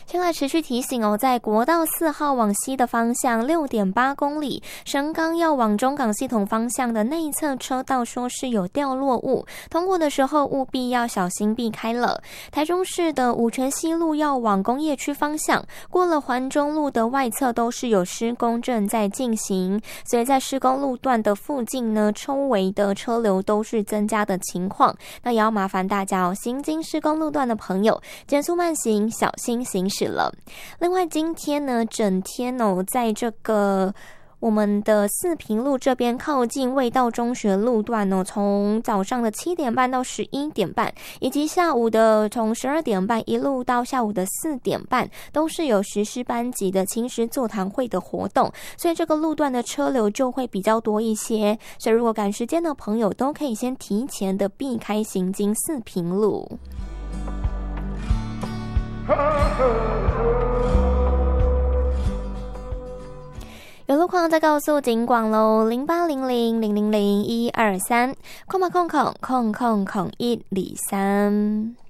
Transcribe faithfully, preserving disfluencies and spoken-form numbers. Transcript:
先来持续提醒哦，在国道四号往西的方向 六点八公里，神冈要往中港系统方向的内侧车道说是有掉落物，通过的时候务必要小心避开了。台中市的五权西路要往工业区方向，过了环中路的外侧都是有施工正在进行，所以在施工路段的附近呢，周围的车流都是增加的情况。那也要麻烦大家哦，行经施工路段的朋友减速慢行，小心行驶了。另外今天呢，整天哦，在这个我们的四平路这边靠近卫道中学路段哦，从早上的七点半到十一点半，以及下午的从十二点半一路到下午的四点半，都是有实施班级的亲师座谈会的活动，所以这个路段的车流就会比较多一些。所以如果赶时间的朋友，都可以先提前的避开行经四平路。有路况再告诉警广喽，零八零零零零零一二三，空吧空空空空空一里三。